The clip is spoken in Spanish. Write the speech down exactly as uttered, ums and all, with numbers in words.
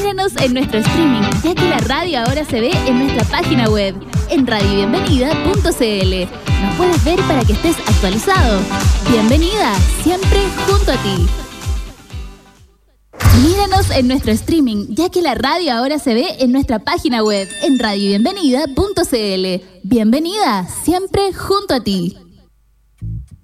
Míranos en nuestro streaming, ya que la radio ahora se ve en nuestra página web, en radio bienvenida punto c l. Nos puedes ver para que estés actualizado. Bienvenida, siempre junto a ti. Míranos en nuestro streaming, ya que la radio ahora se ve en nuestra página web, en radio bienvenida punto c l. Bienvenida, siempre junto a ti.